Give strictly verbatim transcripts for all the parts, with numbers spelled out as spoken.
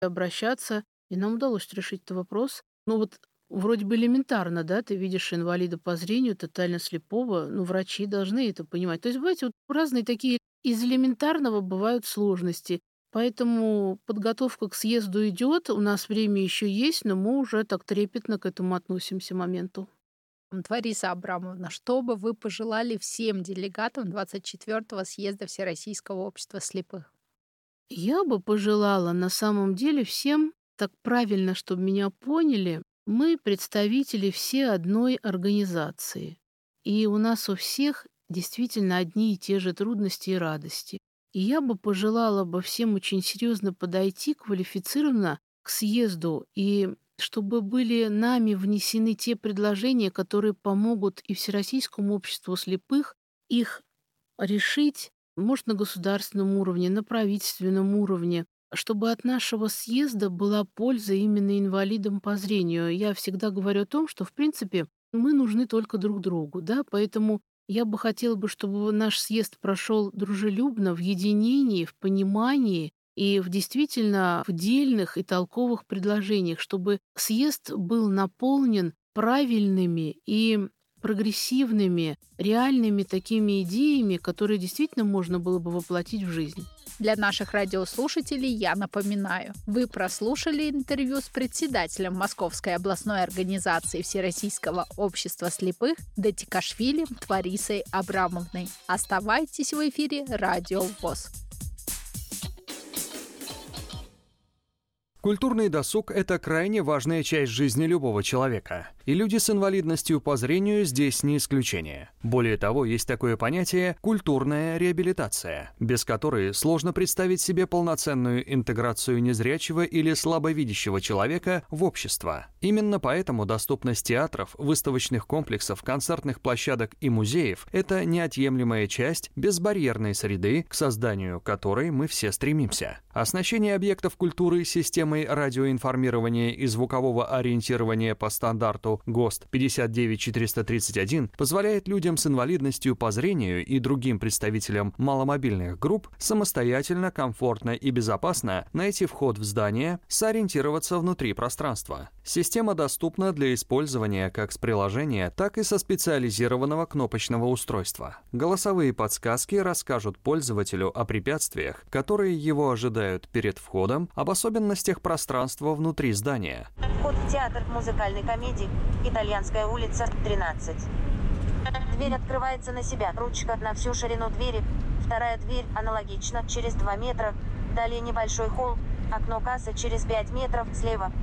обращаться, и нам удалось решить этот вопрос. Ну вот вроде бы элементарно, да, ты видишь инвалида по зрению, тотально слепого, ну, врачи должны это понимать. То есть, бываете, вот разные такие из элементарного бывают сложности. Поэтому подготовка к съезду идет, у нас время еще есть, но мы уже так трепетно к этому относимся моменту. Лариса Абрамовна, что бы вы пожелали всем делегатам двадцать четвёртого съезда Всероссийского общества слепых? Я бы пожелала на самом деле всем так правильно, чтобы меня поняли, мы представители все одной организации. И у нас у всех действительно одни и те же трудности и радости. И я бы пожелала бы всем очень серьезно подойти квалифицированно к съезду, и чтобы были нами внесены те предложения, которые помогут и Всероссийскому обществу слепых их решить, может, на государственном уровне, на правительственном уровне, чтобы от нашего съезда была польза именно инвалидам по зрению. Я всегда говорю о том, что, в принципе, мы нужны только друг другу, да, поэтому я бы хотела бы, чтобы наш съезд прошел дружелюбно, в единении, в понимании и в действительно в дельных и толковых предложениях, чтобы съезд был наполнен правильными и прогрессивными, реальными такими идеями, которые действительно можно было бы воплотить в жизнь. Для наших радиослушателей я напоминаю, вы прослушали интервью с председателем Московской областной организации Всероссийского общества слепых Датикашвили Ларисой Абрамовной. Оставайтесь в эфире Радио ВОС. Культурный досуг – это крайне важная часть жизни любого человека. И люди с инвалидностью по зрению здесь не исключение. Более того, есть такое понятие «культурная реабилитация», без которой сложно представить себе полноценную интеграцию незрячего или слабовидящего человека в общество. Именно поэтому доступность театров, выставочных комплексов, концертных площадок и музеев – это неотъемлемая часть безбарьерной среды, к созданию которой мы все стремимся. Оснащение объектов культуры системой радиоинформирования и звукового ориентирования по стандарту ГОСТ пятьдесят девять четыреста тридцать один позволяет людям с инвалидностью по зрению и другим представителям маломобильных групп самостоятельно, комфортно и безопасно найти вход в здание, сориентироваться внутри пространства. Система доступна для использования как с приложения, так и со специализированного кнопочного устройства. Голосовые подсказки расскажут пользователю о препятствиях, которые его ожидают перед входом, об особенностях пространства внутри здания. Вход в театр музыкальной комедии «Итальянская улица, тринадцать». Дверь открывается на себя, ручка на всю ширину двери. Вторая дверь аналогично, через два метра. Далее небольшой холл, окно кассы через пять метров слева.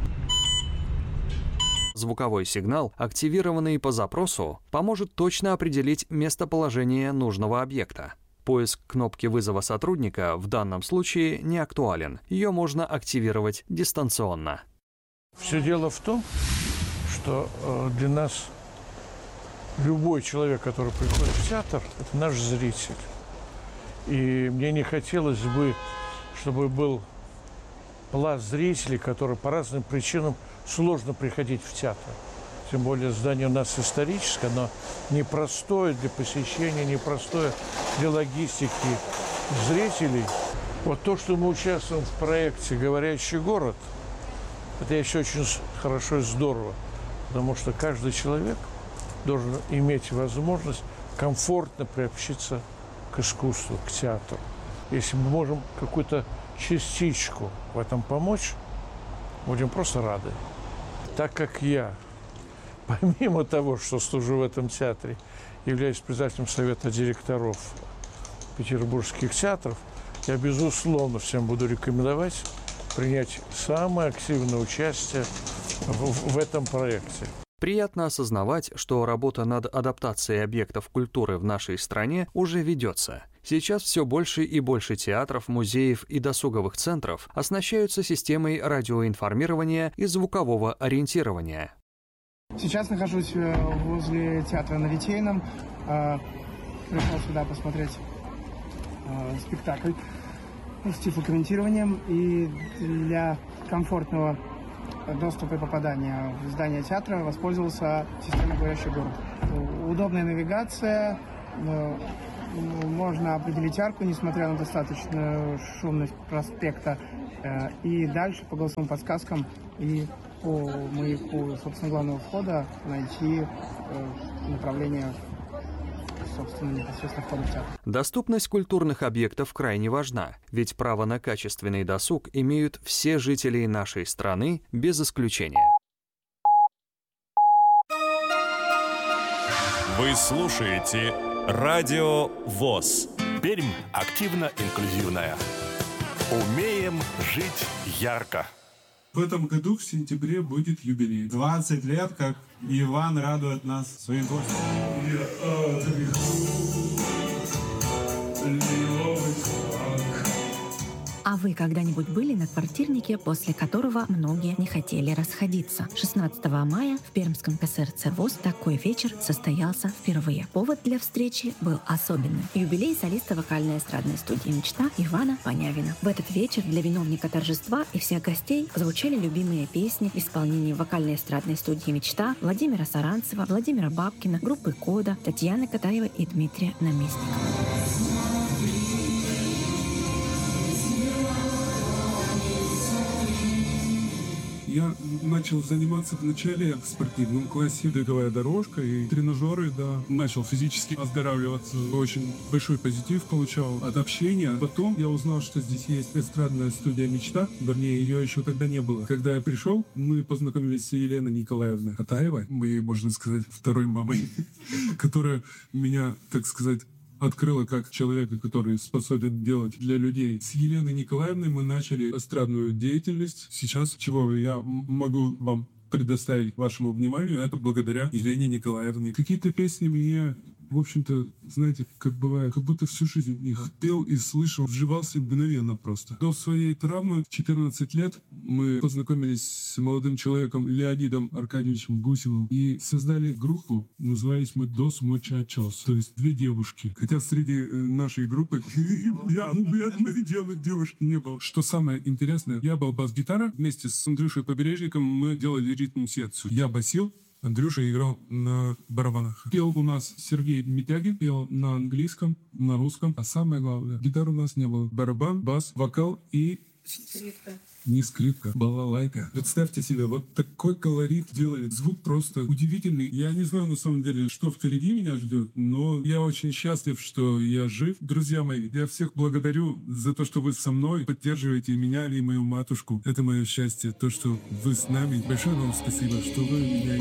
Звуковой сигнал, активированный по запросу, поможет точно определить местоположение нужного объекта. Поиск кнопки вызова сотрудника в данном случае не актуален. Ее можно активировать дистанционно. Все дело в том, что для нас любой человек, который приходит в театр, это наш зритель. И мне не хотелось бы, чтобы был пласт зрителей, которые по разным причинам сложно приходить в театр. Тем более здание у нас историческое, оно непростое для посещения, непростое для логистики зрителей. Вот то, что мы участвуем в проекте «Говорящий город», это еще очень хорошо и здорово, потому что каждый человек должен иметь возможность комфортно приобщиться к искусству, к театру. Если мы можем какую-то частичку в этом помочь, будем просто рады. Так как я, помимо того, что служу в этом театре, являюсь председателем совета директоров петербургских театров, я, безусловно, всем буду рекомендовать принять самое активное участие в, в этом проекте. Приятно осознавать, что работа над адаптацией объектов культуры в нашей стране уже ведется. Сейчас все больше и больше театров, музеев и досуговых центров оснащаются системой радиоинформирования и звукового ориентирования. Сейчас нахожусь возле театра на Литейном. Пришел сюда посмотреть спектакль с тифлокомментированием. И для комфортного доступа и попадания в здание театра воспользовался системой «Говорящий город». Удобная навигация, можно определить арку, несмотря на достаточную шумность проспекта. И дальше по голосовым подсказкам и по маяку, собственно, главного входа найти направление, собственно, непосредственно входа в театр. Доступность культурных объектов крайне важна, ведь право на качественный досуг имеют все жители нашей страны без исключения. Вы слушаете Радио ВОС. Пермь активно-инклюзивная. Умеем жить ярко. В этом году в сентябре будет юбилей. двадцать лет, как Иван радует нас своим творчеством. А вы когда-нибудь были на квартирнике, после которого многие не хотели расходиться? шестнадцатого мая в Пермском ка эс эр цэ ВОС такой вечер состоялся впервые. Повод для встречи был особенным. Юбилей солиста вокальной эстрадной студии «Мечта» Ивана Понявина. В этот вечер для виновника торжества и всех гостей звучали любимые песни в исполнении вокальной эстрадной студии «Мечта» Владимира Саранцева, Владимира Бабкина, группы «Кода», Татьяны Катаевой и Дмитрия Наместникова. Я начал заниматься вначале в спортивном классе, беговая дорожка и тренажеры, да. Начал физически оздоравливаться. Очень большой позитив получал от общения. Потом я узнал, что здесь есть эстрадная студия «Мечта». Вернее, ее еще тогда не было. Когда я пришел, мы познакомились с Еленой Николаевной Катаевой, моей, можно сказать, второй мамой, которая меня, так сказать, открыла как человека, который способен делать для людей. С Еленой Николаевной мы начали эстрадную деятельность. Сейчас, чего я могу вам предоставить вашему вниманию, это благодаря Елене Николаевне. Какие-то песни мне, в общем-то, знаете, как бывает, как будто всю жизнь их пел и слышал, вживался мгновенно просто. До своей травмы в четырнадцать лет мы познакомились с молодым человеком Леонидом Аркадьевичем Гусевым и создали группу, назывались мы «Дос Мочачос», то есть две девушки. Хотя среди нашей группы я, бедной девушки не было. Что самое интересное, я был бас-гитара, вместе с Андрюшей Побережником мы делали ритм-секцию. Я басил, Андрюша играл на барабанах. Пел у нас Сергей Митягин, пел на английском, на русском. А самое главное, гитар у нас не было. Барабан, бас, вокал и... Скрипка. Не скрипка, балалайка. Представьте себе, вот такой колорит делает. Звук просто удивительный. Я не знаю, на самом деле, что впереди меня ждет, но я очень счастлив, что я жив. Друзья мои, я всех благодарю за то, что вы со мной поддерживаете меня и мою матушку. Это мое счастье, то, что вы с нами. Большое вам спасибо, что вы меня